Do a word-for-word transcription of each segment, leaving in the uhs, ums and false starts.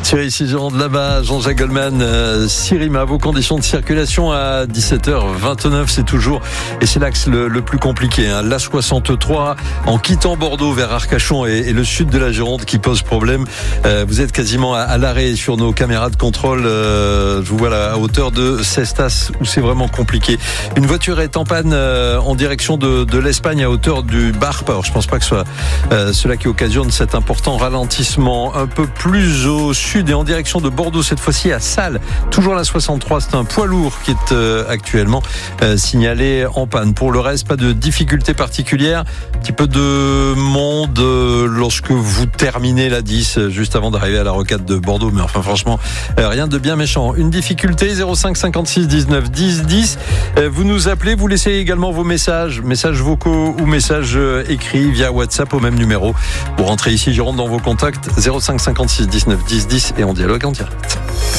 Thierry Sigeron de là-bas, Jean-Jacques Goldman, euh, Sirima, vos conditions de circulation à dix-sept heures vingt-neuf, c'est toujours, et c'est l'axe le, le plus compliqué, hein, l'A soixante-trois, en quittant Bordeaux vers Arcachon et, et le sud de la Gironde qui pose problème. Euh, vous êtes quasiment à, à l'arrêt sur nos caméras de contrôle, euh, je vous vois là, à hauteur de Cestas, où c'est vraiment compliqué. Une voiture est en panne euh, en direction de, de l'Espagne à hauteur du Barp. Alors je pense pas que ce soit euh, cela qui occasionne cet important ralentissement. Un peu plus au sud et en direction de Bordeaux, cette fois-ci à Salles. Toujours la soixante-trois, c'est un poids lourd qui est euh, actuellement euh, signalé en panne. Pour le reste, pas de difficultés particulières. Un petit peu de monde euh, lorsque vous terminez la dix, euh, juste avant d'arriver à la rocade de Bordeaux. Mais enfin, franchement, euh, rien de bien méchant. Une difficulté, zéro cinq cinquante-six dix-neuf dix dix. Euh, vous nous appelez, vous laissez également vos messages, messages vocaux ou messages euh, écrits via WhatsApp au même numéro. Vous rentrez ici, Gironde, dans vos contacts, zéro cinq cinquante-six dix-neuf dix dix et on dialogue en direct.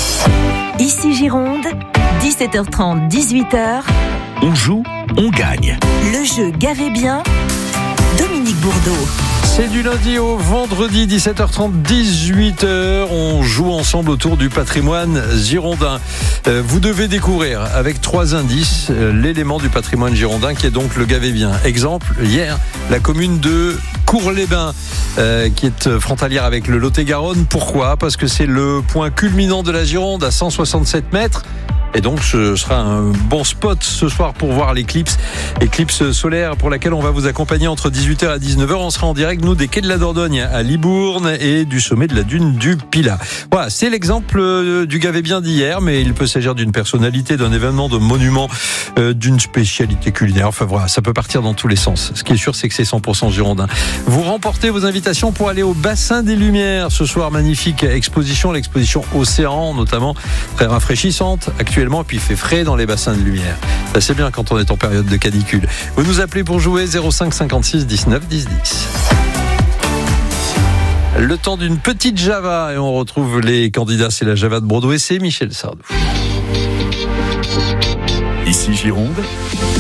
Ici Gironde, dix-sept heures trente, dix-huit heures. On joue, on gagne. Le jeu Gavez bien, Dominique Bourdeau. C'est du lundi au vendredi, dix-sept heures trente, dix-huit heures. On joue ensemble autour du patrimoine girondin. Euh, vous devez découvrir avec trois indices euh, l'élément du patrimoine girondin qui est donc le Gavez bien. Exemple, hier, la commune de Cours-les-Bains, euh, qui est frontalière avec le Lot-et-Garonne. Pourquoi ? Parce que c'est le point culminant de la Gironde à cent soixante-sept mètres. Et donc ce sera un bon spot ce soir pour voir l'éclipse, éclipse solaire pour laquelle on va vous accompagner entre dix-huit heures et dix-neuf heures. On sera en direct, nous, des quais de la Dordogne à Libourne et du sommet de la dune du Pilat. Voilà, c'est l'exemple du Gavez bien d'hier, mais il peut s'agir d'une personnalité, d'un événement, d'un monument, euh, d'une spécialité culinaire. Enfin voilà, ça peut partir dans tous les sens. Ce qui est sûr, c'est que c'est cent pour cent girondin. Vous remportez vos invitations pour aller au Bassin des Lumières ce soir. Magnifique exposition, l'exposition Océan notamment, très rafraîchissante actuellement. Et puis il fait frais dans les bassins de lumière. Ça, c'est bien quand on est en période de canicule. Vous nous appelez pour jouer zéro cinq cinquante-six dix-neuf dix dix. Le temps d'une petite Java et on retrouve les candidats. C'est la Java de Broadway, c'est Michel Sardou. Ici Gironde,